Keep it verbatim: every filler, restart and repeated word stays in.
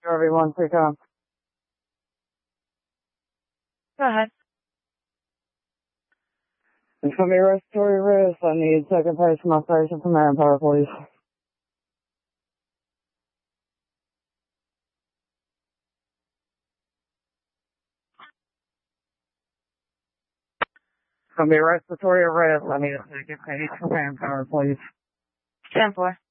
everyone, pick up. Go ahead. It's gonna be respiratory risk. I need second patient authorization from Manpower, please. It's gonna be respiratory arrest. I need a second patient from Manpower, please. ten four.